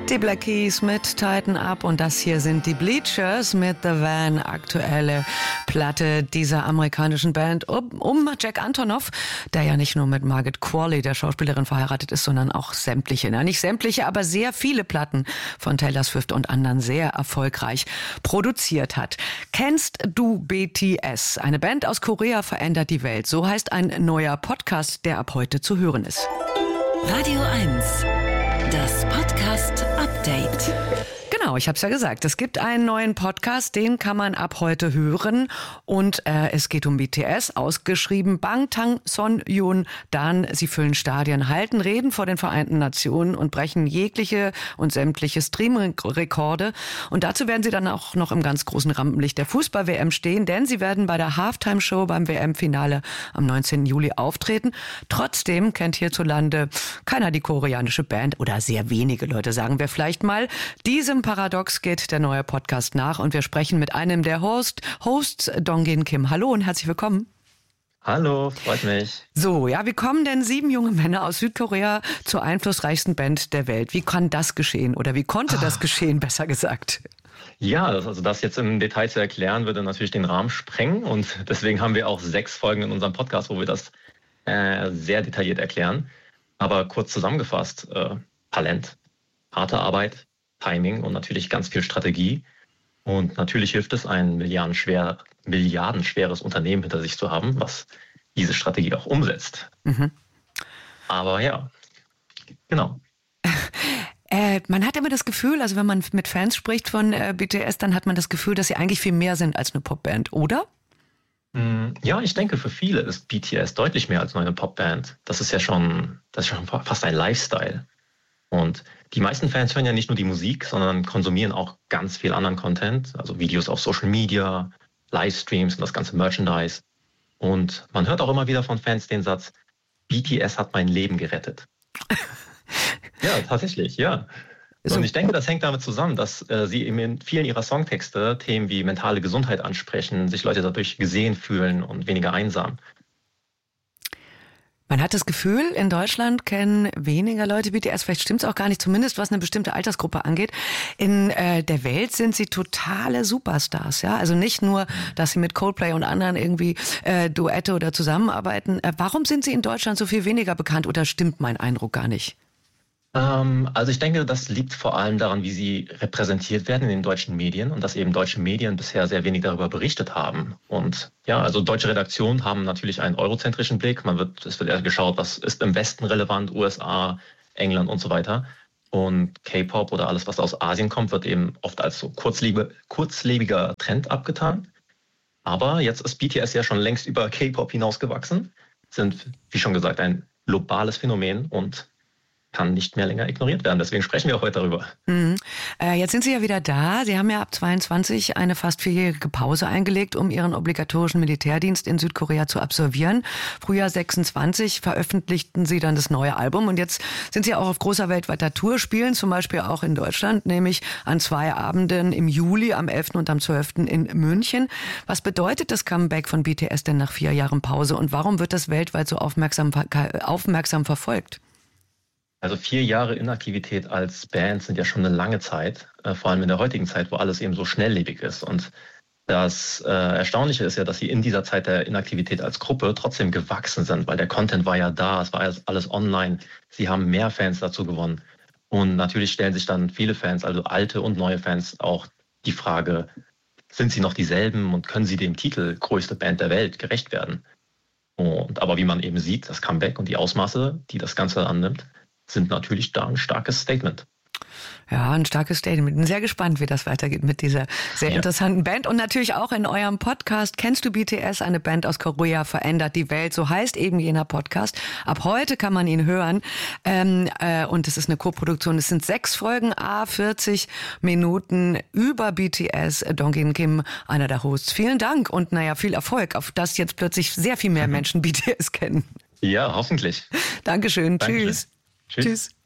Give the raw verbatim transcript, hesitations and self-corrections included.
Die Black Keys mit Tighten Up und das hier sind die Bleachers mit The Van, aktuelle Platte dieser amerikanischen Band um, um Jack Antonoff, der ja nicht nur mit Margaret Qualley, der Schauspielerin, verheiratet ist, sondern auch sämtliche, na nicht sämtliche, aber sehr viele Platten von Taylor Swift und anderen sehr erfolgreich produziert hat. Kennst du B T S? Eine Band aus Korea verändert die Welt. So heißt ein neuer Podcast, der ab heute zu hören ist. Radio eins. Das Podcast Update. Genau, ich habe es ja gesagt. Es gibt einen neuen Podcast, den kann man ab heute hören. Und äh, es geht um B T S, ausgeschrieben Bangtan Sonyeon. Dann, sie füllen Stadien, halten Reden vor den Vereinten Nationen und brechen jegliche und sämtliche Streaming-Rekorde. Und dazu werden sie dann auch noch im ganz großen Rampenlicht der Fußball-W M stehen, denn sie werden bei der Halftime-Show beim W M-Finale am neunzehnten Juli auftreten. Trotzdem kennt hierzulande keiner die koreanische Band oder sehr wenige Leute, sagen wir vielleicht mal. Diesem Paradox geht der neue Podcast nach und wir sprechen mit einem der Host, Hosts, Dongin Kim. Hallo und herzlich willkommen. Hallo, freut mich. So, ja, wie kommen denn sieben junge Männer aus Südkorea zur einflussreichsten Band der Welt? Wie kann das geschehen oder wie konnte das geschehen, besser gesagt? Ja, also das jetzt im Detail zu erklären, würde natürlich den Rahmen sprengen und deswegen haben wir auch sechs Folgen in unserem Podcast, wo wir das äh, sehr detailliert erklären. Aber kurz zusammengefasst, äh, Talent, harte Arbeit, Timing und natürlich ganz viel Strategie. Und natürlich hilft es, ein milliardenschwer, milliardenschweres Unternehmen hinter sich zu haben, was diese Strategie auch umsetzt. Mhm. Aber ja, genau. Äh, man hat immer das Gefühl, also wenn man mit Fans spricht von äh, B T S, dann hat man das Gefühl, dass sie eigentlich viel mehr sind als eine Popband, oder? Ja, ich denke, für viele ist B T S deutlich mehr als nur eine Popband. Das ist ja schon, das ist schon fast ein Lifestyle. Und die meisten Fans hören ja nicht nur die Musik, sondern konsumieren auch ganz viel anderen Content, also Videos auf Social Media, Livestreams und das ganze Merchandise. Und man hört auch immer wieder von Fans den Satz, B T S hat mein Leben gerettet. Ja, tatsächlich, ja. Und ich denke, das hängt damit zusammen, dass äh, sie in vielen ihrer Songtexte Themen wie mentale Gesundheit ansprechen, sich Leute dadurch gesehen fühlen und weniger einsam. Man hat das Gefühl, in Deutschland kennen weniger Leute B T S, vielleicht stimmt es auch gar nicht, zumindest was eine bestimmte Altersgruppe angeht. In äh, der Welt sind sie totale Superstars, ja. Also nicht nur, dass sie mit Coldplay und anderen irgendwie äh, Duette oder zusammenarbeiten. Äh, warum sind sie in Deutschland so viel weniger bekannt oder stimmt mein Eindruck gar nicht? Ähm, also ich denke, das liegt vor allem daran, wie sie repräsentiert werden in den deutschen Medien und dass eben deutsche Medien bisher sehr wenig darüber berichtet haben. Und ja, also deutsche Redaktionen haben natürlich einen eurozentrischen Blick. Man wird, es wird eher geschaut, was ist im Westen relevant, U S A, England und so weiter. Und K-Pop oder alles, was aus Asien kommt, wird eben oft als so kurzlebe, kurzlebiger Trend abgetan. Aber jetzt ist B T S ja schon längst über K-Pop hinausgewachsen, sind, wie schon gesagt, ein globales Phänomen und kann nicht mehr länger ignoriert werden. Deswegen sprechen wir auch heute darüber. Mhm. Äh, jetzt sind Sie ja wieder da. Sie haben ja ab zweiundzwanzig eine fast vierjährige Pause eingelegt, um Ihren obligatorischen Militärdienst in Südkorea zu absolvieren. Frühjahr sechsundzwanzig veröffentlichten Sie dann das neue Album und jetzt sind Sie auch auf großer weltweiter Tour, spielen zum Beispiel auch in Deutschland, nämlich an zwei Abenden im Juli, am elften und am zwölften in München. Was bedeutet das Comeback von B T S denn nach vier Jahren Pause und warum wird das weltweit so aufmerksam, aufmerksam verfolgt? Also vier Jahre Inaktivität als Band sind ja schon eine lange Zeit, äh, vor allem in der heutigen Zeit, wo alles eben so schnelllebig ist. Und das äh, Erstaunliche ist ja, dass sie in dieser Zeit der Inaktivität als Gruppe trotzdem gewachsen sind, weil der Content war ja da, es war alles, alles online. Sie haben mehr Fans dazu gewonnen. Und natürlich stellen sich dann viele Fans, also alte und neue Fans, auch die Frage, sind sie noch dieselben und können sie dem Titel größte Band der Welt gerecht werden? Und aber wie man eben sieht, das Comeback und die Ausmaße, die das Ganze annimmt, sind natürlich da ein starkes Statement. Ja, ein starkes Statement. Bin sehr gespannt, wie das weitergeht mit dieser sehr ja. interessanten Band. Und natürlich auch in eurem Podcast Kennst du B T S? Eine Band aus Korea verändert die Welt. So heißt eben jener Podcast. Ab heute kann man ihn hören. Ähm, äh, und es ist eine Co-Produktion. Es sind sechs Folgen, a vierzig Minuten über B T S. Dongin Kim, einer der Hosts. Vielen Dank und naja, viel Erfolg, auf das jetzt plötzlich sehr viel mehr Menschen B T S kennen. Ja, hoffentlich. Dankeschön. Dankeschön. Tschüss. Tschüss. Tschüss.